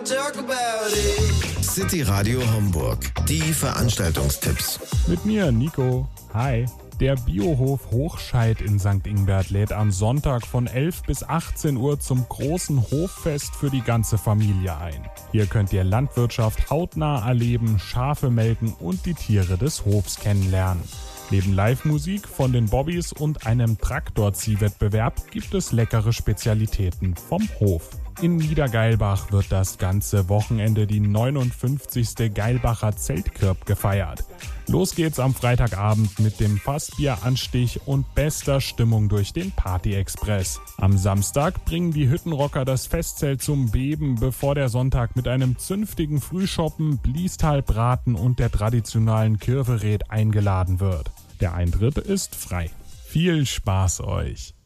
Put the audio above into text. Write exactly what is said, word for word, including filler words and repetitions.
City Radio Homburg. Die Veranstaltungstipps. Mit mir, Nico. Hi. Der Biohof Hochscheid in Sankt Ingbert lädt am Sonntag von elf bis achtzehn Uhr zum großen Hoffest für die ganze Familie ein. Hier könnt ihr Landwirtschaft hautnah erleben, Schafe melken und die Tiere des Hofs kennenlernen. Neben Live-Musik von den Bobbys und einem Traktorziehwettbewerb gibt es leckere Spezialitäten vom Hof. In Niedergeilbach wird das ganze Wochenende die neunundfünfzigste Geilbacher Zeltkirb gefeiert. Los geht's am Freitagabend mit dem Fassbieranstich und bester Stimmung durch den Party-Express. Am Samstag bringen die Hüttenrocker das Festzelt zum Beben, bevor der Sonntag mit einem zünftigen Frühschoppen, Bliestalbraten und der traditionellen Kirvered eingeladen wird. Der Eintritt ist frei. Viel Spaß euch!